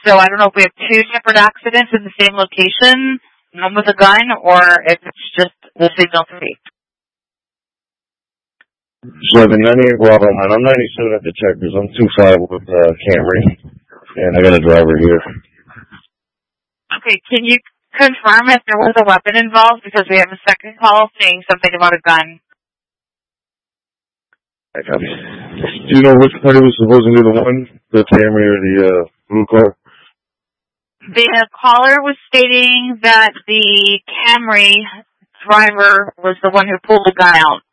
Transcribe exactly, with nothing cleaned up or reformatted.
So I don't know if we have two separate accidents in the same location, one with a gun, or if it's just the signal three. seven ninety-eight Bravo nine. I'm ninety-seven at the checkers. I'm two five with uh, Camry, and I got a driver here. Okay, can you confirm if there was a weapon involved? Because we have a second call saying something about a gun. I copy. Do you know which party was supposedly the one, the Camry or the uh, blue car? The caller was stating that the Camry driver was the one who pulled the gun out.